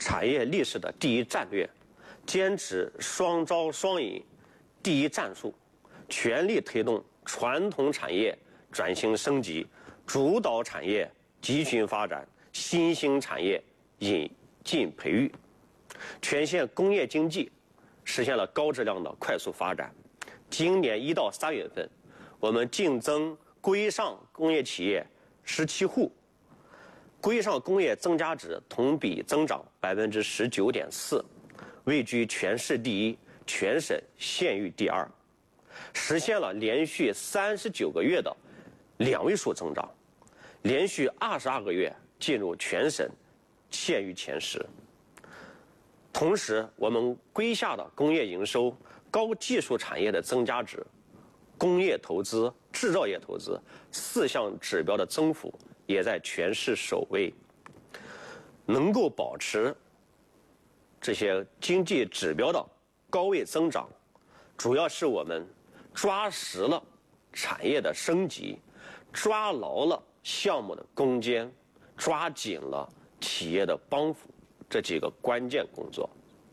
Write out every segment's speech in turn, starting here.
产业历史的第一战略，坚持双招双引第一战术，全力推动传统产业转型升级，主导产业集群发展，新兴产业引进培育，全县工业经济实现了高质量的快速发展。今年1到3月份，我们净增规上工业企业17户，规上工业增加值同比增长19.4%，位居全市第一，全省县域第二，实现了连续39个月的2位数增长，连续22个月进入全省县域前10。同时，我们规下的工业营收、高技术产业的增加值、工业投资、制造业投资4项指标的增幅也在全市首位。能够保持这些经济指标的高位增长，主要是我们抓实了产业的升级，抓牢了项目的攻坚，抓紧了企业的帮扶这几个关键工作。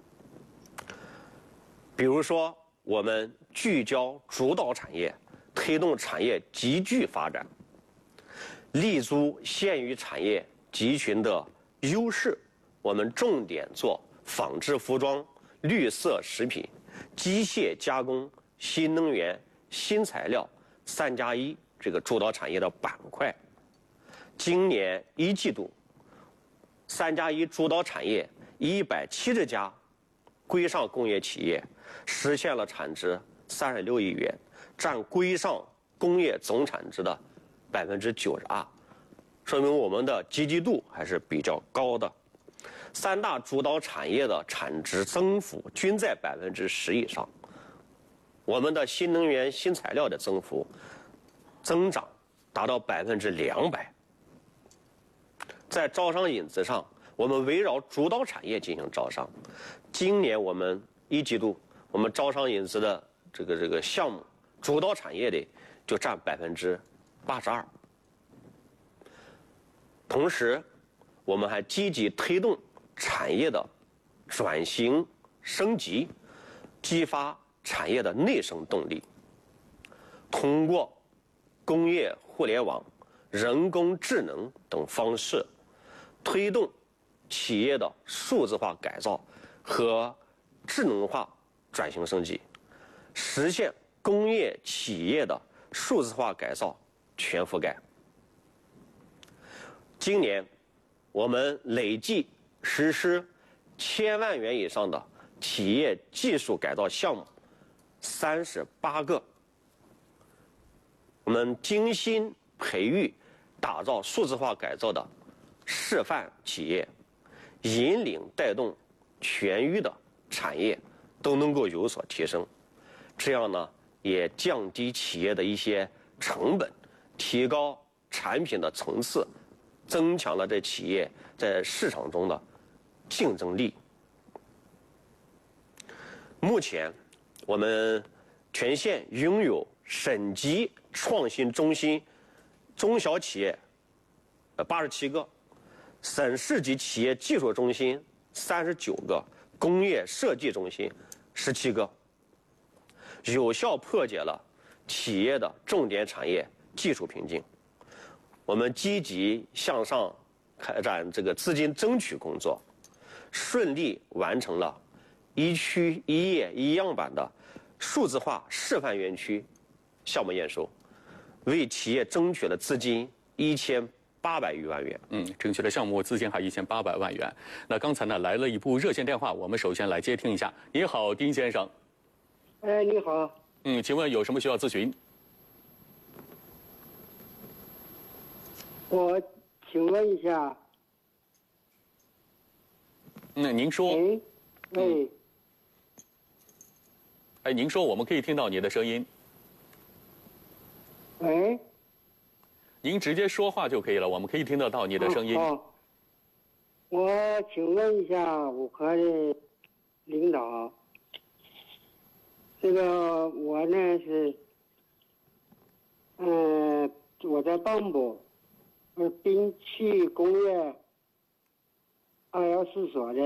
比如说，我们聚焦主导产业，推动产业集聚发展，立足县域产业集群的优势，我们重点做纺织服装、绿色食品、机械加工、新能源、新材料3+1这个主导产业的板块。今年1季度，3+1主导产业170家规上工业企业实现了产值36亿元，占规上工业总产值的92%，说明我们的积极度还是比较高的。3大主导产业的产值增幅均在10%以上，我们的新能源、新材料的增长达到200%。在招商引资上，我们围绕主导产业进行招商。今年我们1季度，我们招商引资的这个项目，主导产业的就占82%。同时，我们还积极推动产业的转型升级，激发产业的内生动力。通过工业互联网、人工智能等方式，推动企业的数字化改造和智能化转型升级，实现工业企业的数字化改造全覆盖。今年，我们累计实施1000万元以上的企业技术改造项目38个。我们精心培育、打造数字化改造的示范企业，引领带动全域的产业都能够有所提升。这样呢，也降低企业的一些成本，提高产品的层次，增强了这企业在市场中的竞争力。目前，我们全县拥有省级创新中心中小企业87个，省市级企业技术中心39个，工业设计中心17个，有效破解了企业的重点产业技术瓶颈。我们积极向上开展这个资金争取工作，顺利完成了一区一业一样板的数字化示范园区项目验收，为企业争取了资金1800余万元。 争取了项目资金还1800万元。那刚才呢来了一部热线电话，我们首先来接听一下。你好，丁先生。 哎，你好。 请问有什么需要咨询？ 我请问一下。 您说。您说，我们可以听到你的声音。 喂。 您直接说话就可以了，我们可以听得到你的声音。 我请问一下五科的领导，这个我呢是，我在蚌埠，兵器工业214所的